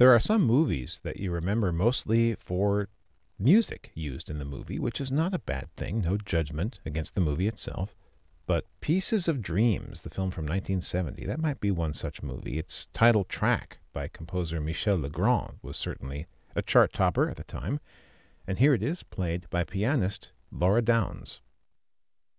There are some movies that you remember mostly for music used in the movie, which is not a bad thing, no judgment against the movie itself. But Pieces of Dreams, the film from 1970, that might be one such movie. Its title track by composer Michel Legrand was certainly a chart topper at the time, and here it is played by pianist Laura Downs.